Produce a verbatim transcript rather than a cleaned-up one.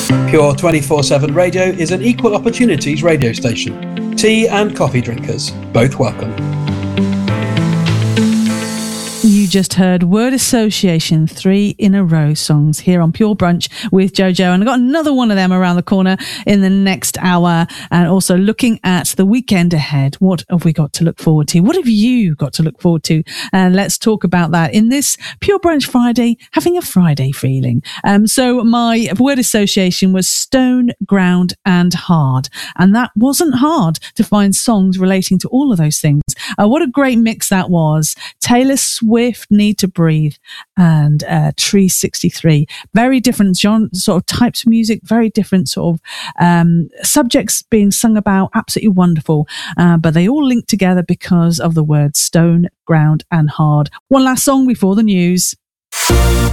Pure twenty-four seven Radio is an equal opportunities radio station. Tea and coffee drinkers, both welcome. You just heard Word Association, three in a row songs here on Pure Brunch with Jojo. And I've got another one of them around the corner in the next hour. And also looking at the weekend ahead. What have we got to look forward to? What have you got to look forward to? And let's talk about that in this Pure Brunch Friday, having a Friday feeling. Um, so my word association was stone, ground and hard. And that wasn't hard to find songs relating to all of those things. Uh, what a great mix that was. Taylor Swift, Need to Breathe, and uh, Tree sixty-three. Very different genre, sort of types of music, very different sort of um, subjects being sung about. Absolutely wonderful. Uh, but they all link together because of the words stone, ground, and hard. One last song before the news.